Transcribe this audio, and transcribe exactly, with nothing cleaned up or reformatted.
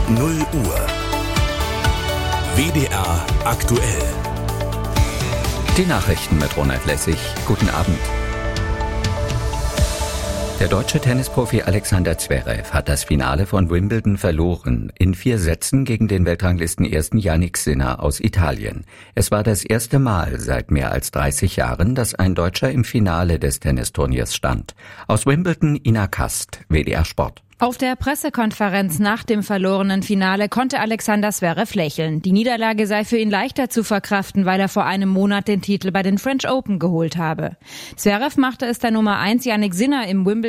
null Uhr. W D R aktuell. Die Nachrichten mit Ronald Lessig. Guten Abend. Der deutsche Tennisprofi Alexander Zverev hat das Finale von Wimbledon verloren, in vier Sätzen gegen den Weltranglistenersten Jannik Sinner aus Italien. Es war das erste Mal seit mehr als dreißig Jahren, dass ein Deutscher im Finale des Tennisturniers stand. Aus Wimbledon Ina Kast, W D R Sport. Auf der Pressekonferenz nach dem verlorenen Finale konnte Alexander Zverev lächeln. Die Niederlage sei für ihn leichter zu verkraften, weil er vor einem Monat den Titel bei den French Open geholt habe. Zverev machte es der Nummer eins Jannik Sinner im Wimbledon